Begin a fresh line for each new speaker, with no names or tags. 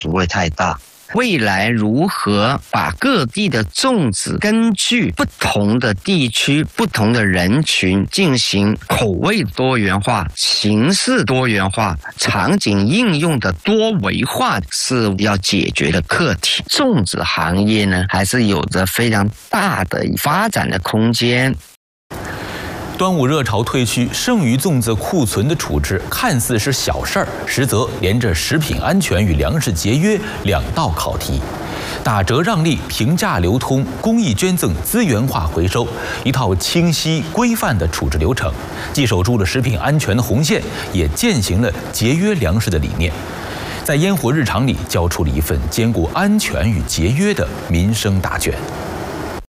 不会太大。未来如何把各地的粽子根据不同的地区、不同的人群进行口味多元化、形式多元化、场景应用的多维化，是要解决的课题。粽子行业呢，还是有着非常大的发展的空间。
端午热潮退去，剩余粽子库存的处置看似是小事儿，实则连着食品安全与粮食节约两道考题。打折让利、平价流通、公益捐赠、资源化回收，一套清晰规范的处置流程，既守住了食品安全的红线，也践行了节约粮食的理念，在烟火日常里交出了一份兼顾安全与节约的民生答卷。